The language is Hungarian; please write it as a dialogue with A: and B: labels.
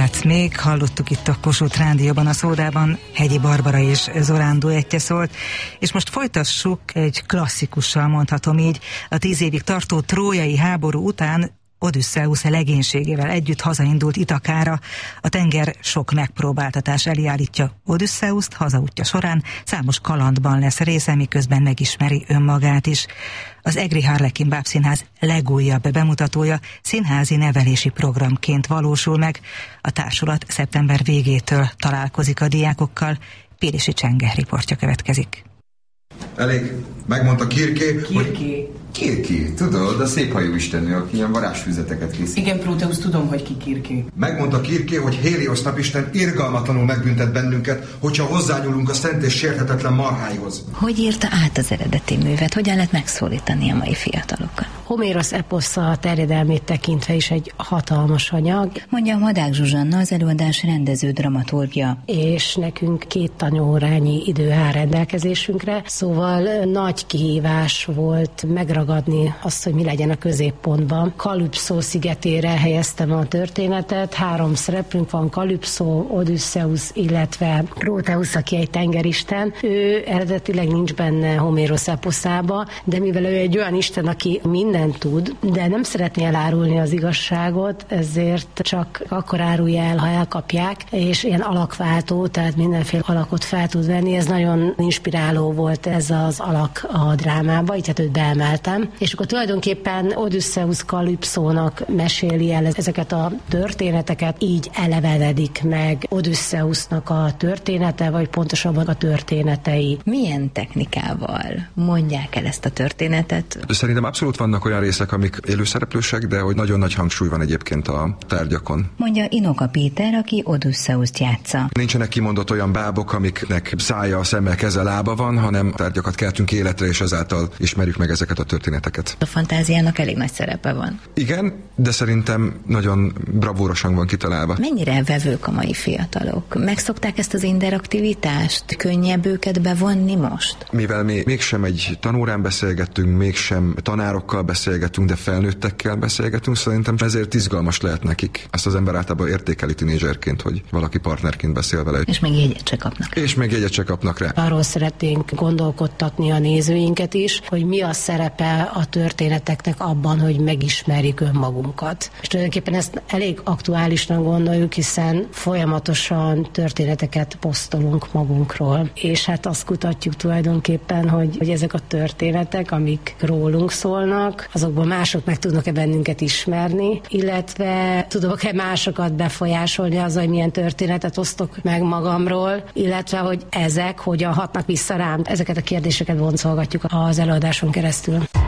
A: Vigyázz még, hallottuk itt a Kossuth Rádióban, a Szódában, Hegyi Barbara és Zorán duettje szólt, és most folytassuk egy klasszikussal, mondhatom így, a 10 évig tartó trójai háború után Odüsszeusz legénységével együtt hazaindult Itakára. A tenger sok megpróbáltatás elé állítja Odüszeuszt, hazaútja során számos kalandban lesz része, miközben megismeri önmagát is. Az Egri Harlekin Bábszínház legújabb bemutatója színházi nevelési programként valósul meg. A társulat szeptember végétől találkozik a diákokkal. Pírisi Csenge riportja következik.
B: Elég, megmondta Kirké, hogy... Kirké, tudod, a szép hajú istennő, aki ilyen varázsfüzeteket készít.
C: Igen, Próteusz, tudom, hogy ki Kirké.
B: Megmondta Kirké, hogy Héliosz napisten irgalmatlanul megbüntet bennünket, hogyha hozzányúlunk a szent és sérthetetlen marháihoz.
D: Hogy írta át az eredeti művet? Hogyan lehet megszólítani a mai fiatalokat?
E: Homérosz eposza a terjedelmét tekintve is egy hatalmas anyag.
D: Mondja Madák Zsuzsanna, az előadás rendező dramaturgja.
E: És nekünk 2 tanórányi idő áll rendelkezésünkre, szóval nagy kihívás volt megragadni azt, hogy mi legyen a középpontban. Kalypszó szigetére helyeztem a történetet, 3 szereplőnk van, Kalypszó, Odüsszeusz, illetve Próteusz, aki egy tengeristen. Ő eredetileg nincs benne Homérosz eposzába, de mivel ő egy olyan isten, aki mindent tud, de nem szeretné elárulni az igazságot, ezért csak akkor árulja el, ha elkapják, és ilyen alakváltó, tehát mindenféle alakot fel tud venni. Ez nagyon inspiráló volt ez az alak a drámába, így hát őt beemeltem. És akkor tulajdonképpen Odüsszeusz Kalypszónak meséli el ezeket a történeteket, így elevenedik meg Odüsszeusznak a története, vagy pontosabban a történetei.
D: Milyen technikával mondják el ezt a történetet?
F: Szerintem abszolút vannak olyan részek, amik élőszereplősek, de hogy nagyon nagy hangsúly van egyébként a tárgyakon.
D: Mondja Inoka Péter, aki Odüsszeuszt játsza.
F: Nincsenek kimondott olyan bábok, amiknek szája, szeme, keze, lába van, hanem tárgyakat keltünk életre, és ezáltal ismerjük meg ezeket a történeteket.
D: A fantáziának elég nagy szerepe van.
F: Igen, de szerintem nagyon bravúrosan van kitalálva.
D: Mennyire vevők a mai fiatalok? Megszokták ezt az interaktivitást? Könnyebb őket bevonni most?
F: Mivel mi mégsem egy tanórán beszélgettünk, mégsem tanárokkal beszélgetünk, de felnőttekkel beszélgetünk, szerintem ezért izgalmas lehet nekik. Ezt az ember általában értékeli tínézserként, hogy valaki partnerként beszél vele.
D: És még jegyet se kapnak.
F: És még jegyet se kapnak rá.
E: Arról szeretnénk gondolkodtatni a nézőinket is, hogy mi a szerepe a történeteknek abban, hogy megismerjük önmagunkat. És tulajdonképpen ezt elég aktuálisnak gondoljuk, hiszen folyamatosan történeteket posztolunk magunkról. És hát azt kutatjuk tulajdonképpen, hogy ezek a történetek, amik rólunk szólnak, azokból mások meg tudnak-e bennünket ismerni, illetve tudok-e másokat befolyásolni azzal, hogy milyen történetet osztok meg magamról, illetve hogy ezek hogyan hatnak vissza rám. Ezeket a kérdéseket boncolgatjuk az előadáson keresztül.